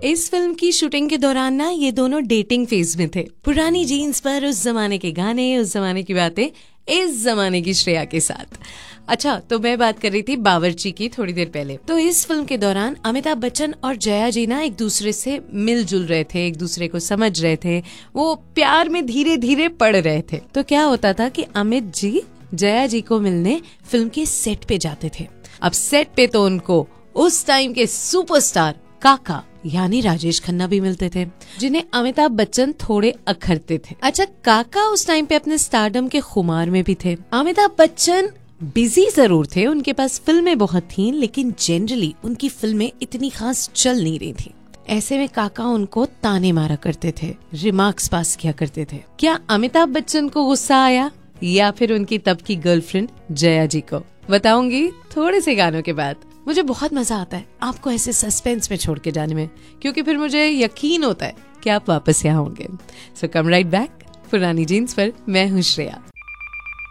इस फिल्म की शूटिंग के दौरान ना ये दोनों डेटिंग फेज में थे। पुरानी जीन्स पर उस जमाने के गाने, उस जमाने की बातें, इस जमाने की श्रेया के साथ। अच्छा, तो मैं बात कर रही थी बावर्ची की थोड़ी देर पहले। तो इस फिल्म के दौरान अमिताभ बच्चन और जया जी ना एक दूसरे से मिलजुल रहे थे, एक दूसरे को समझ रहे थे, वो प्यार में धीरे धीरे पड़ रहे थे। तो क्या होता था कि अमित जी जया जी को मिलने फिल्म के सेट पे जाते थे। अब सेट पे तो उनको उस टाइम के सुपरस्टार काका यानी राजेश खन्ना भी मिलते थे, जिन्हें अमिताभ बच्चन थोड़े अखरते थे। अच्छा, काका उस टाइम पे अपने स्टारडम के खुमार में भी थे। अमिताभ बच्चन बिजी जरूर थे, उनके पास फिल्में बहुत थीं, लेकिन जनरली उनकी फिल्में इतनी खास चल नहीं रही थी। ऐसे में काका उनको ताने मारा करते थे, रिमार्क्स पास किया करते थे। क्या अमिताभ बच्चन को गुस्सा आया या फिर उनकी तब की गर्लफ्रेंड जया जी को? बताऊंगी थोड़े से गानों के बाद। मुझे बहुत मजा आता है आपको ऐसे सस्पेंस में छोड़ के जाने में, क्योंकि फिर मुझे यकीन होता है कि आप वापस यहाँ होंगे। सो कम राइट बैक पुरानी जीन्स पर। मैं हूँ श्रेया।